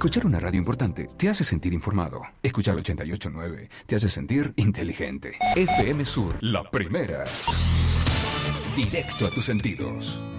Escuchar una radio importante te hace sentir informado. Escuchar 88.9 te hace sentir inteligente. FM Sur, la primera. Directo a tus sentidos.